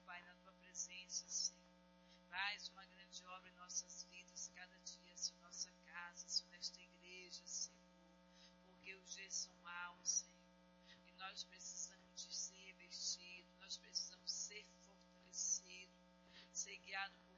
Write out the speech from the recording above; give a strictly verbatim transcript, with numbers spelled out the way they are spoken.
Pai, na tua presença, Senhor. Faz uma grande obra em nossas vidas, cada dia, Senhor, nossa casa, Senhor, nesta igreja, Senhor. Porque os dias são maus, Senhor. E nós precisamos de ser revestidos, nós precisamos ser fortalecidos, ser guiados